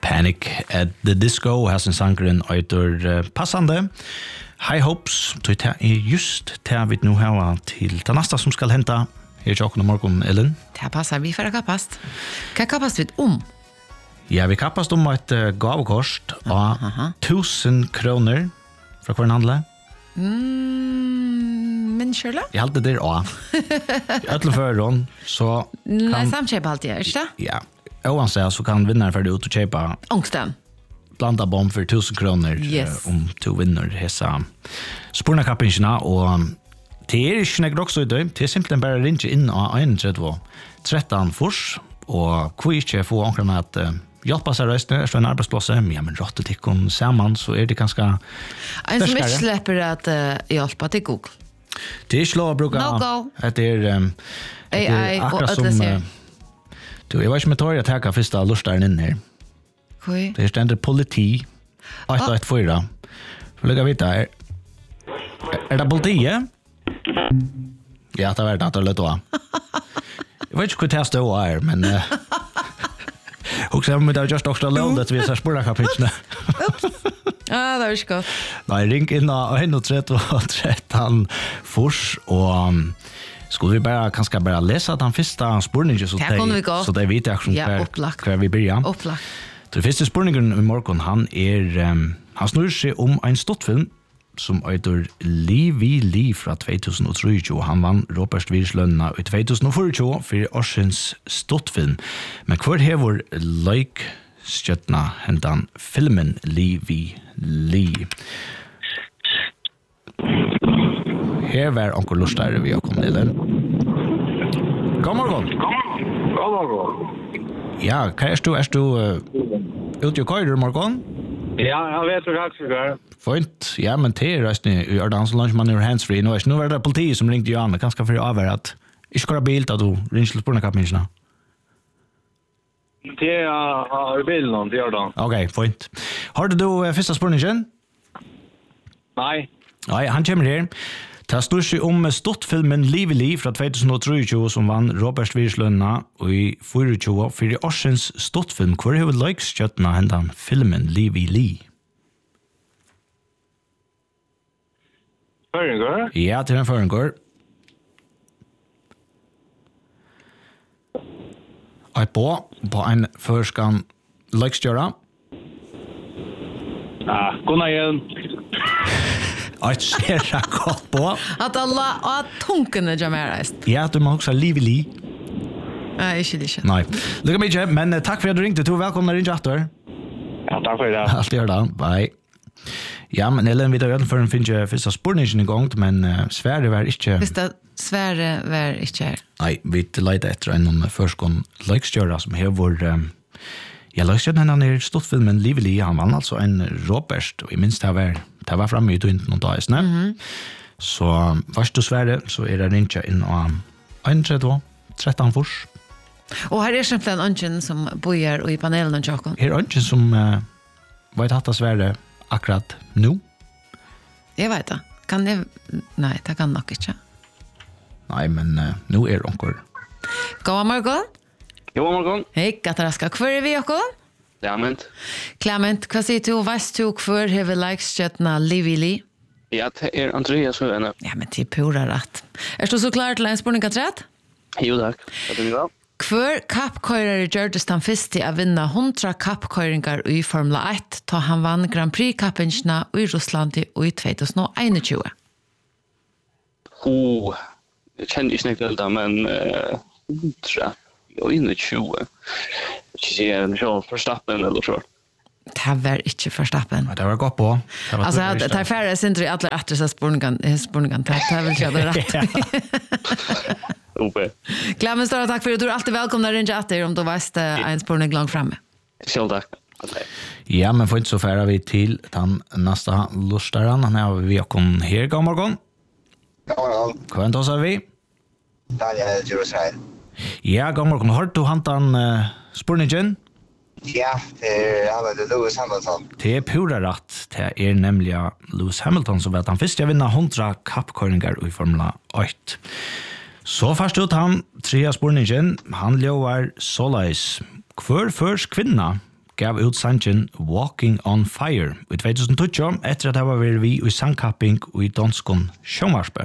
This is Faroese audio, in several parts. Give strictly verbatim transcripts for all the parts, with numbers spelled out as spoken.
Panic at the Disco has en sangren øyder uh, passande. High Hopes, så det er just det vi nu har til det neste som skal hente. Her er tjokken og morgen, Ellen. Det passer, vi får kappast. Hva kappast vi om? Ja, vi kappast om et uh, gavekost av tusen kroner fra hver handle. Mm, men kjøle? Jeg halte det også. I øtlen føreren, så kan... Nei, samkjøp alltid, ikke det? Ja, oansett så kan vinneren ferdig ut og kjøpe... Ångsten. Blanda bomb för tusen kronor yes. om du vinner hesa spurna kappingarna och det är inte något också idag. Det är simpelthen bara ringa in och einogtrettio tretton fors och kvitche få onkrarna att uh, hjälpa sig rösten är en arbetsplats. Ja, men råttet tikon samman så är det ganska en som inte släpper att uh, hjälpa till Google. Det är slå bruka. No go. Det är um, A I och som uh, du jag vet inte med tar jag ta första lustaren in här. Oj. Det är ständigt politi. ett ett fyra. För lägga vita är är det politi? Ja, det var det att det då. Jag vet inte hur det står är, men också med det just också lånat vi så spåra kapitlen. Ja, det är ju gott. Nej, ring in och etthundratrettio tretton fors och skulle vi bara kanske bara läsa den första spårningen så det så det vet jag som kvar vi börjar. Upplagt. Den første spurningen i morgen, han er, um, han snurrer seg om en stortfilm som heter Liv i Liv fra tjugohundratrettio. Han vann Robert Virslønna i tjugohundrafyrtio for årsens stortfilm. Men hver hever like stjøttene hentan filmen Liv i Liv. Her var onkel Lustare vi har kommet til den. God morgen. God morgen. Ja, hva er du? Er du uh, ute i køyder, morgen? Ja, jeg vet hva jeg skal gjøre. Fint. Ja, men det er resten i Ørdan, så langt man er handsfree. Nå, nå var det politiet som ringte Johanne, ganske for å avhøre at ikke kører bil da du ringer til spørnekappingene. Det er i bilen til Ørdan. Ok, fint. Har du uh, første spørningen? Nei. Nei, han kommer her. Det står seg om stortfilmen Liv i Liv fra tjugohundratrettio som vann Robert Virslønna i tjugohundratjúgu for årsens stortfilm. Hvor har vi likestjøttene hentan filmen Liv i Liv? Føringer? Ja, til en føringer. Jeg på på en førskan likestjøra. Ja, god natt. Att ser jag gott på. Att alla att tunkene jamerast. Ja, du må också Liv i Liv. Nej, inte det. Nej. Lycka med men uh, tack för att du ringde. Du är välkommen ringa efter. Ja, tack för det. Allt gör det. Bye. Ja, men Ellen, vi tar öden för en finns ju första spårningen igång, men uh, Sverige var inte... Första Sverige var inte här. Nej, vi letar efter en förskon likestjöra som har vår... Um, jag läste den här stortfilmen Liv i Liv. Han vann alltså en Robert, och jag minns det var, det var framme i tvinten någon dag. Mm-hmm. Så först och Sverige så är det rinja in och etthundratrettio tretton fors. Och här är simpelthen Anchen som bojar i panelen och Jakob. Här är Anchen som uh, vet att Sverige akkurat nu. Jag vet det. Kan det... Nej, det kan nog inte. Nej, men uh, nu är onkel. God morgon. God morgon. Hej, Kataraska. Kvar är vi, Jakob? Clement. Clement, vad säger du? Vet du kvar har vi likestjättna Liv i Liv? Ja, det är Andreas Høyene. Ja, men det är pura rätt. Är du så klar till en spurning att rätt? Jo, tack. Det är bra. Kvar kappkörare gjordes den första att vinna hundra kappköringar i Formula ett då han vann Grand Prix-kappingarna i Ryssland i tjugohundratjugo. Oh, jag kände inte snägt det, men uh, tror jag. Jag är inne i tjugo. Jag ser en show Verstappen eller så. Det var inte Verstappen. Ja, det var gott på. Det var alltså det är färre syndri alla efter så spurningen spurningen det har väl jag rätt. Ope. Clement, stora tack för att du är alltid välkomna att ringa efter om du visst en spurning långt framme. Själv tack. Ja, men får inte så färra vi till den nästa lustaren. Han är vi kom här god morgon. God morgon. Kvant oss vi. Daniel Jerusalem. Ja, god morgon. Har du hantan uh, spurningen? Ja, det är han det Lewis Hamilton. Det är pura rätt. Det är nämligen Lewis Hamilton som vet han först jag vinner hundra kappköringar i Formula ett. Så först ut han trea spurningen. Han lovar såleis. Kvar förs kvinna gav ut sangen Walking on Fire i tjugohundratio etter at det var vi i sangkapping i danskon Sjømarsbø.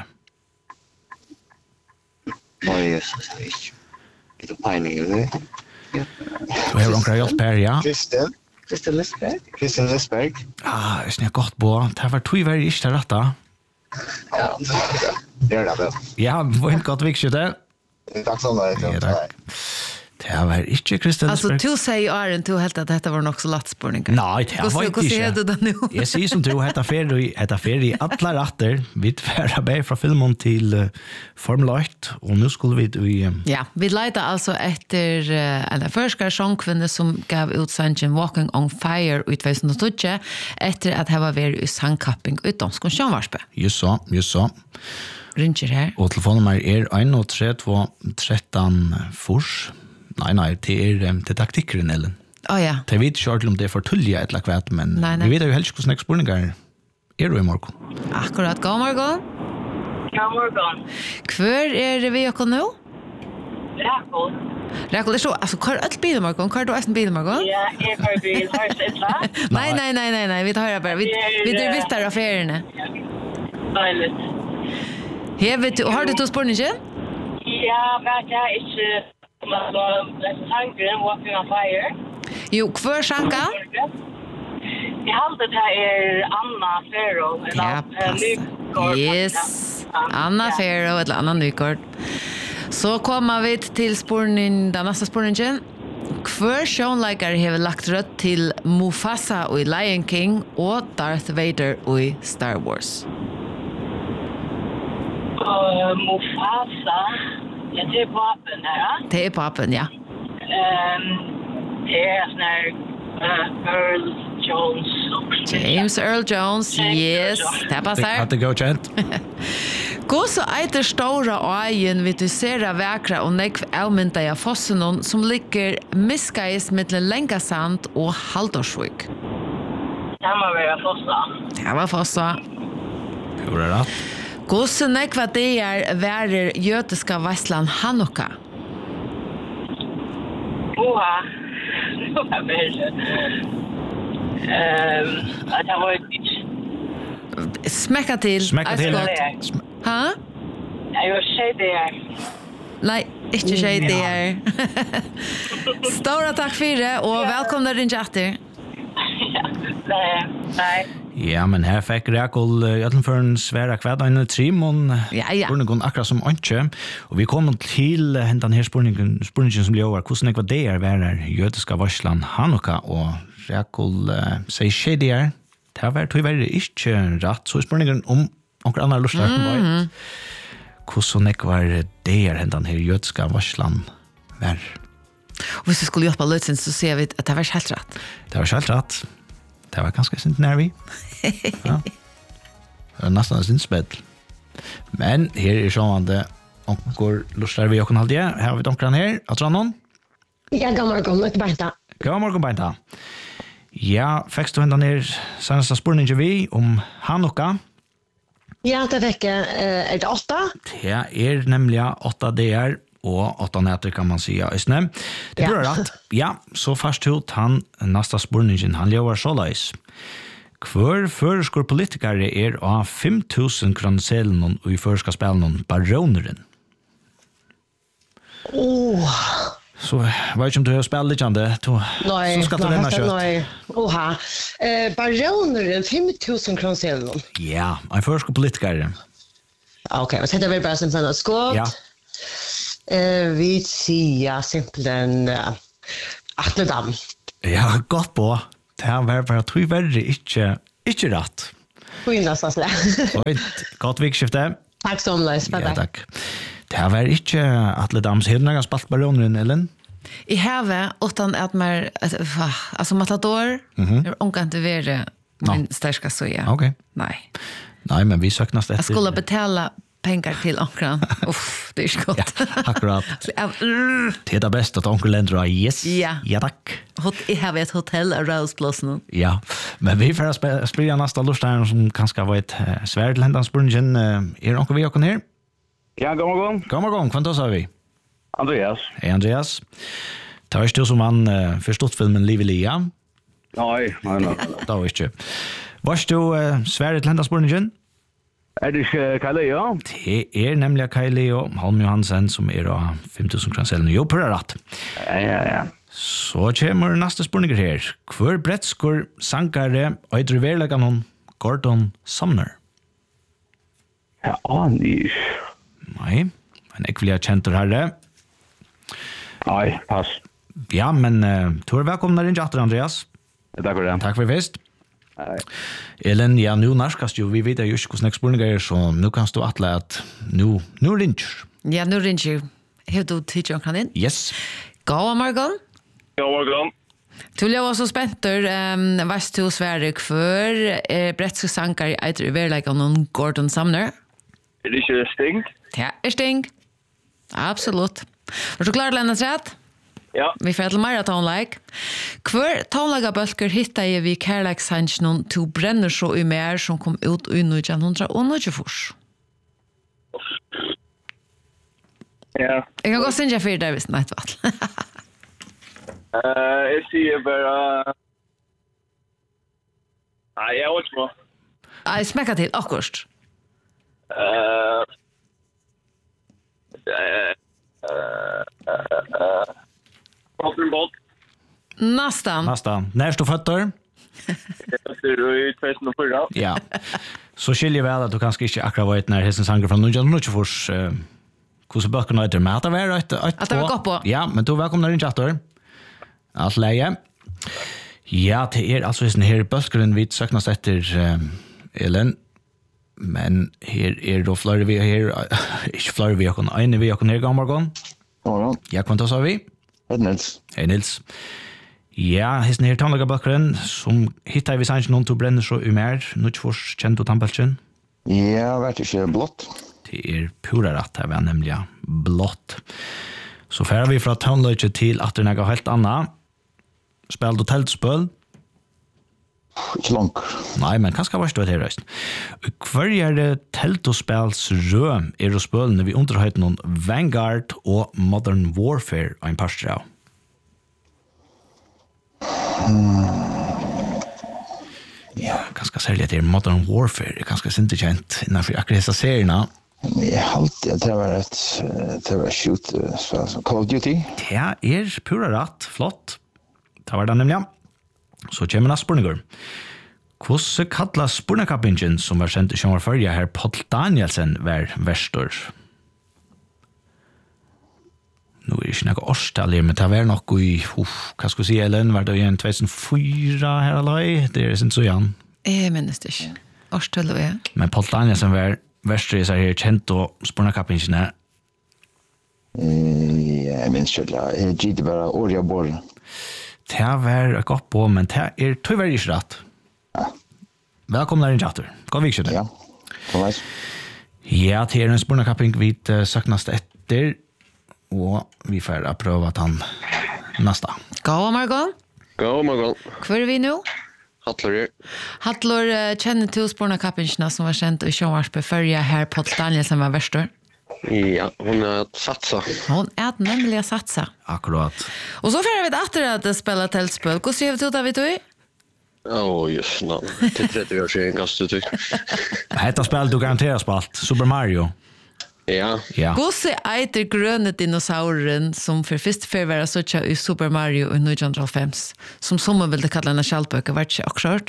Oj, Jesus, det är inte. Lite pejning, eller? Du har omkring hjälp her, ja. Kristin. Kristin Lisberg. Kristin Lisberg. Ah, jeg snakker godt på. Det var tog veldig ikke rett da. Ja, det är det väl. Ja, var inte godt viktig det. Tack så mycket. Ja, tack. Det var ikke Kristin Alltså Lisberg. du säger Aron du helt att detta var nog så lätt spårning. Nei, det var ikke. Hur ser du det nu? Jeg sier som du, hetta ferie, hetta ferie i alla ratter. Vi tvärar bär från filmen till uh, Formel ett och nu skulle vi i... Um, Ja, vi letar alltså efter uh, en förskare sångkvinna som gav ut sangen Walking on Fire i tjugohundratio efter att ha varit i sangkapping ut danskon Sjømarsbø. just så, just så. Ringer här. Og telefonnummer er en tre två tretton fors. Nei, nei, det er, um, det er taktikkeren, Ellen. Oh ja. Jeg vet ikke om det er for tullige et eller kvart, men Nei, nei. vi vet jo helst hvordan spørninger er du i morgen. Akkurat, god morgon. Ja, morgon. Hver er vi okkur nu? Räkol. Rekol, det er så, altså, hva er alt bil i morgon? Hva er du eisen bil i morgon? Ja, jeg har bil. Har du sett det? Nei, nei, nei, nei, nei, vi tar bare. Vi, vi er vittar av feriene. Deiligt. Her, vet du, har du to spørninger? Ja, men jeg er ikke... Sangren, Walking on Fire. Jo, hver sjanka? Jeg halte det er Anna Fero. Ja, pass. Yes. Anna Fero, eller Anna Nykort. Så kommer vi til spårningen, den neste spårningen. Hver sjånleikere har lagt rødt til Mufasa i Lion King og Darth Vader i Star Wars. Uh, Mufasa. Ja, det er papen her, ja. Det er papen, ja. Um, det er sånn her uh, Earl Jones. James Earl Jones, yes. Det passar. At det går kjent. Gå så eiter stora øyen vi du ser av väkra og nekv avmynda av fossenon som ligger miskais mittlen Lengasand og Haldorsvik. Det må være Fossa. Det var fossa. Hvor er det? Gå så nekva det er værer jødiska Vaisland Hanukka. Oha. Nu er det bedre. Um, at jeg var ikke... Smekka til. Smekka til. Eisgård. Ha? Jeg var tjej det er. Nei, ikke tjej det er. Stora takk for det, og velkomna rinja etter. Ja, nei, nei. Ja, men her fikk Rekol Jøtlenføren svære hver dag en trim, og Ja, ja. spørningen akkurat som ønske. Og vi kom til den her spørningen, spørningen som blir over, hvordan det var det er værer jødiska Varsland Hanukka, og Rekol uh, sier skje det er. Det har vært veldig ikke rett, så er spørningen om noen andre lustar på vei. Hvordan det var det er den her jødiska Varsland vær. Og hvis vi skulle hjelpe litt, så ser vi at det var helt rett. Det var helt rett. Det var ganske sint nær vi. Ja. Det var nesten sint spedd. Men her er sånn at det onker lustar vi åkken halvdige. Her har vi donkran her. Atrannon? Ja, god morgon, det er Bertha. God morgen, Beinta. Ja, fikk du hendan her seneste spørningen vi om Hanukka? Ja, det fikk jeg. Eh, er det åtta? Det er nemlig åtta D R og åtta nætter kan man si. Ja, det Ja. blir rett. Ja, så først ut han neste spørningen, han lever såleis. Hver føreskår politikere er av fem tusen kroneselen og i føreskår spillene baroneren. Åh, Så jeg vet ikke om du har spillet litt, Jande. nej. Så skal du vinna kjøtt. Nej. Oha. Eh, baroneren, fem tusen kronor sedan. Ja, en føreskår politikere. Okej, men sätter vi bara som sådana skott. Ja. Eh, vi säger simpelthen uh, Atle Dam. Ja, godt på. Det har vært bare tog verre ikke, ikke rett. Skynda så sådär. Oi, godt vikskifte. Tack så mycket. Ja, takk. Det har vært ikke Atle Dams hednaga spalt baroneren, Ellen. I havet, utan at man, altså Matador, er omgant til være min største søya. Ok. Nei. Nei, men vi søknast etter. Jeg skulle betala pengar til onkran. Uff, det er ikke godt. Ja, akkurat. Jeg- Det er det beste at onkel Lendra, yes. Ja. Ja, takk. Hot- Jeg har et hotell av Rausplassen. Ja, men vi får sp- spille neste lusteren som kanskje var et uh, svært til hendene spørningen. Uh, er onkel vi åkken her? Ja, god morgon. God morgen, hva sa vi? Andreas. Hei, Andreas. Det var ikke du som han uh, forstått filmen Liv i Lia. Nei, nei, nei. Da var ikke. Varst du uh, svære til hendaspurningen? Er det ikke Kai Leo? Det er nemlig Kai Leo Holm Johansen som er av fem tusen kroner. Jo, pura rett. Ja, ja, ja. Så kommer neste spurninger her. Hvor brettskur sankare øyder verleggen hon Gordon Sumner? Ja, aner ikke. Nei, men jeg vil ha kjent herre. Nei, pass. Ja, men uh, du er velkommen inn til Andreas. Takk for det. Takk for først. Nei. Ellen, ja, nu nærskast jo, vi vet jo ikke hvordan jeg spurninger er, så nu kan du atle at nu, nu ringer. Ja, nu ringer. Har du tid til å kan inn? Yes. Gå, Morgan. Ja, Morgan. Du var så spenter, um, varst du Sverige før er Bretske Sankar i Eitre Verleikon og Gordon Sumner? Er det ikke Sting? Ja, er Sting. Absolutt. Var du klar til hennes rett? Ja. Vi får til mer tonelike. Hver tonelike bølger hittar jeg vi kærleiksansjonen til brenner så i mer som kom ut i nitton tjuefors. Ja. Jeg kan gå synge for deg hvis det er Uh, jeg sier bare... Nei, jeg vet ikke hva. Jeg smekker til, akkurat. Uh, uh, uh, uh, Robin Bolt. Nästan. Nästan. När står fötter? Jeg ser du i two thousand four. Ja. Så skiljer väl att du kanske inte akkurat vet när hessen sanger från nitton tjuefors. Uh, Hvordan bøkene er det med at det var et, et, At det var godt på. Ja, men du er velkommen inn, chatter. Alt leie. Ja, det er altså sånn her bøkeren vi søknast etter um, Ellen. Men her er det flere vi her, ikke flere vi har kunnet, ene vi har kunnet her gang morgen. Morgon. Ja, kvanta sa vi? Hei Nils. Hei Nils. Ja, hesten her tannlaga bøkeren, som hittar vi sannsyn noen til å brenne så umer, nødtfors kjent og tannpelsen. Ja, vært ikke blått. Det er pura rett her, vi er nemlig blått. Så færer vi fra tannløyke til at det er noe helt annet. Spelt og teltspøl? Ikke langt. Nei, men kanskje var det her røyst. Hver er det telt og spels rød er og spølene vi underhøyte noen Vanguard og Modern Warfare av en parstre av? Ja, ganske særlig at det er Modern Warfare, det er ganske sinte kjent innenfor akkurat disse seriene. Jeg halte at det var et, det var et shoot, så Call of Duty. Det er pura rett, flott. Det var det nemlig. Så kommer neste spørninger. Hvordan kallet spørnekappingen som var sendt i sjønner førje her Paul Danielsen var verstor? Nå er det ikke noe årstall her, men det var nok i, uff, hva skal jeg si, Ellen, var det igjen two thousand four her alai? Det er ikke så igjen. Jeg minnes det ikke. Årstall og jeg. Men Paul Danielsen var verstor i seg her kjent og spørnekappingen her. Jeg minns ikke, jeg gitt bare året av båret. Det var et godt på, men det er tyvärr ikke rett. Ja. Velkommen der inn, chatter. Gå vik, Ja, så veis. Ja, det er en spørnekapping vi uh, søknast etter, og vi får prøve at han neste. Gå, Margot. Gå, Morgan. Hvor er vi nå? Hattler her. Hattlor uh, kjenner til spørnekappingene som var kjent i sjønvarspe førje her Paul Danielsen var verstor. Ja, hun har satsa. Hon er nemlig satsa. Akkurat. Og så får vi etter at spela teltspøl. Hvordan ser vi til det vi tog i? Åh, just nå. Til tretti år siden kastet du. Hetta spel du garanterar spalt, Super Mario. Ja. Ja. Hvordan eiter grønne dinosauren som for først før var så i Super Mario i nitton ninety-five, som som man ville kalla en skjaldbøker, var ikke akkurat?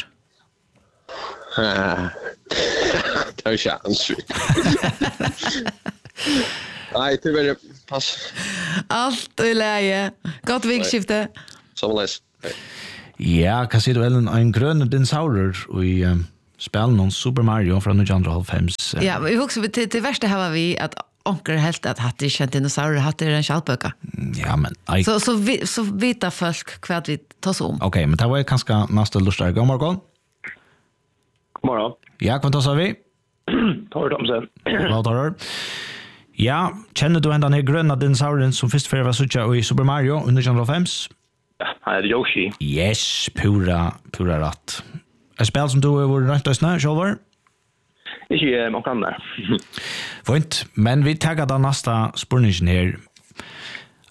Det er ikke ansvitt. Nei, det er pass. Alt i leie. Godt vikskifte. Samleis. Ja, hva sier du, Ellen? En grønne dinosaurer i um, spelen om Super Mario fra nitton ninety-five. Uh, Ja, vi husker til, til verste her var vi at onker helt at hatt de kjent dinosaurer, hatt de en skjaldbøker. ja, men... I, Så, så, vi, så vita folk hva vi tar oss om. ok, men det var kanskje neste lustere. God morgen. God morgen. Ja, hva tar vi? Tor Thomsen. Hva tar du? Ja, kjenner du den her grønne dinosauren som først før var suttja i Super Mario i nitton ninety-five? Ja, her er Yoshi. Yes, pura, pura rett. Et spil som du har vært rønt oss nå, Kjolvar? Ikke man kan det. Fint, men vi tagger da neste spørningen her.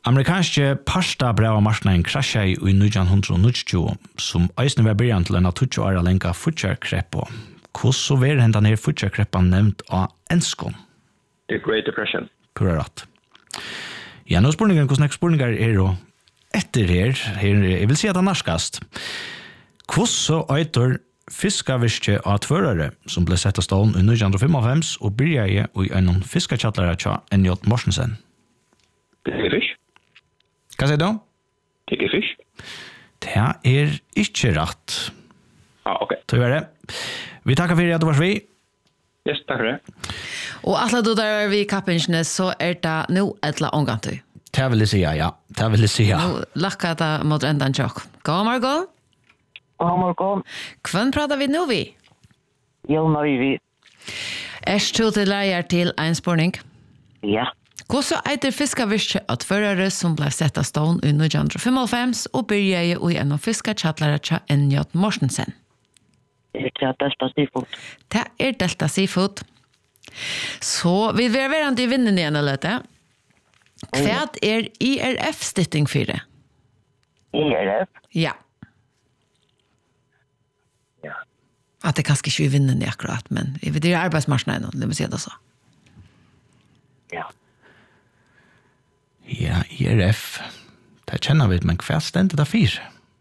Amerikanske pasta brava marknaden krasja i nitjan nittio som eisne var byrjan til en tjugo år lenka futjarkreppa. Hvordan var den denne futjarkreppan nevnt av enskon? The Great Depression. Pura rett. Ja, nå spurningen, hvordan spurningar er jo etter her, her jeg vil si at det er narskast. Hvordan eitur fiskavirke av tvørare som ble sett av stålen i nitjan fimtifem og byrja i en fiskachattlare tja N J Morsensen? Tiggerfish? Hva sier du? Tiggerfish? Det er ikke rett. Ah, ok. Så er det. Vi tackar för att du var vi. Yes, tack för det. Och alla då där vi kappingene så är det nu ettla omgång. Det vill jag säga, ja. Det vill jag säga. Nu lackar det mot ändan tjock. God morgon. God morgon. Hvem pratar vi nu vi? Jelna Vivi. Är du till lärar till en spårning? Ja. Hvordan eiter fiskavirke at førere som ble sett av stålen i nitjan fimtifem og byrja i en av fiskachattlare tja N J Morsensen? Det er Delta Seafood. Det er Delta Seafood. Så vi vil være i vinnen igjen, eller det? Hva er I R F-stitting for det? I R F? Ja. Ja. At det kanskje ikke er vinnen i akkurat, men det er arbeidsmarsjonen, det vil si det så. Ja. Ja, I R F. Det kjenner vi, men hva stendte det for?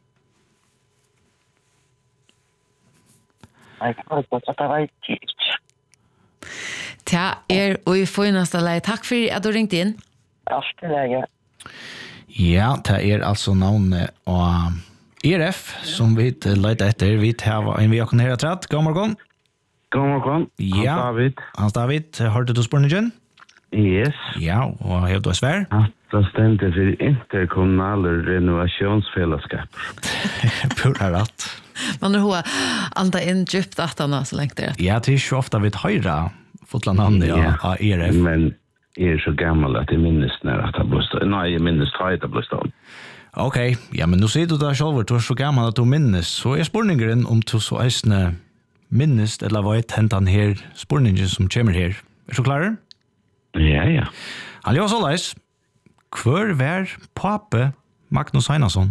Jeg kan ikke at det var ikke. Det er og i forneste leie. Takk for at du ringte inn. Alt i lege. Ja, det er altså navnet av I R F som vi leter etter. Vi tar en vi har kunnet høre tratt. God morgen. God morgen. Ja. Hans David. Hans David, hørte du spurningen? Yes. Ja, og har du svær? At det stendte for interkommunale renovasjonsfellesskap. Pura rett. Man har hoa anda in djupt att han så länge det. Ja, det är ju ofta vid höjra fotla namn ja, av I R F. Men jag är så gammal att jag minns när att det blev stått. Nej, jag minns att det blev stått. Okej, ja, men nu ser du där själv, du är så gammal att du minns. Så är spurningen om du så eisne minns eller vad är hentan här spurningen som kommer här. Är du så klar? Ja, ja. Han gör så läs. Kvör var pape Magnus Einarsson?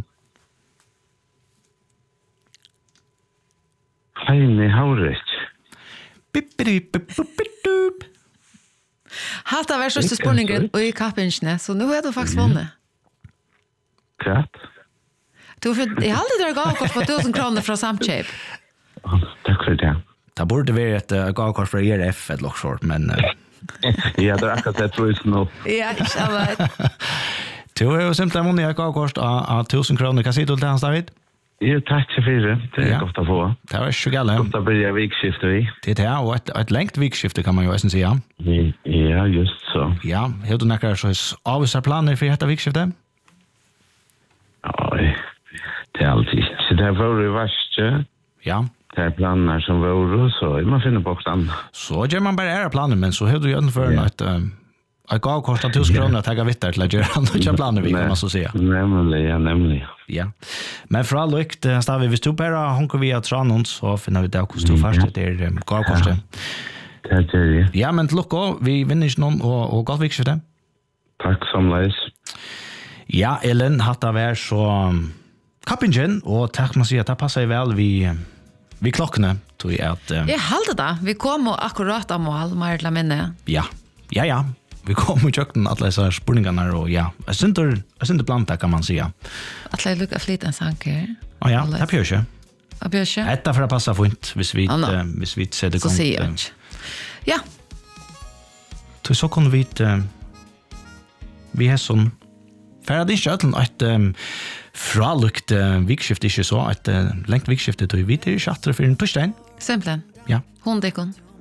Heine Haurich. Bippidi-bippidi-bippidi. Hatta var største spurningen og I kappingene, så nu har du faktisk vunnet. Kratt. Du har fått, jeg har aldri drar gavkort på tusen kroner fra Samkjøp. Takk for det. Det borde være et uh, gavkort fra I R F et loksår, men... Uh... ja, det er akkurat det trusen nå. Ja, ikke vet. Du har jo simpelthen vunnet et gavkort av, av tusen kroner. Hva sier du til Hans David? Ja, takk så fyra. Det är ja. Gott att få. Det var så galt. Gott att börja vikskifte vi. Det är och ett ett långt vikskifte kan man ju nästan säga. Ja, just så. Ja, hur du näkar så avsar planer för detta vikskifte? Ja, det är alltid. Så det var det värsta. Ja. Det är planer som var så man finner på den. Så gör man bara era planer men så hur du gör för att jag gav kostar tusen kronor att ta vittar till att göra andra planer vi kan man så säga. Nämligen, ja, nämligen. Ja. Men för all lykt, stav vi stod bara honker vi att Tranons så finner vi det också stå fast det är gav kostar. Det är det. Ja, men lucka, vi vinner inte någon och och gott vikskifte. Tack som läs. Ja, Ellen hatta vär så kappingen och tack man säger att det passar väl vi vi klockne tror jag att Jag håller det. Vi kommer akkurat av mål mer eller mindre. Ja. Ja, ja. Vi kommer ju kökten att läsa spurningarna och ja, jag syns jag syns planta kan man säga. Att lägga lucka flit en sanker. Ja, ja, det blir ju. Det blir ju. Detta för att passa fint, hvis vi hvis vi sätter igång. Så säger jag. Ja. Så så kan vi vi har sån för det är inte att ett fralukt vikskifte inte så att längt vikskifte då vi det är chatter för en torsdag. Simpelthen. Ja. Hon dekon.